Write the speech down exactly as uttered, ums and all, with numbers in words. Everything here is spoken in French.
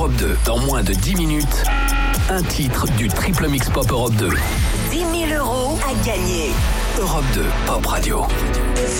Europe deux. Dans moins de dix minutes, un titre du Triple Mix Pop Europe deux. dix mille euros à gagner. Europe deux, Pop Radio.